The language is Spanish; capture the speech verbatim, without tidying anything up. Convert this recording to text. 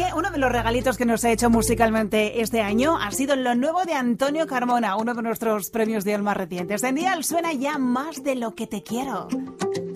que uno de los regalitos que nos ha hecho musicalmente este año ha sido lo nuevo de Antonio Carmona, uno de nuestros premios de más recientes. En Dial suena ya Más de lo que te quiero.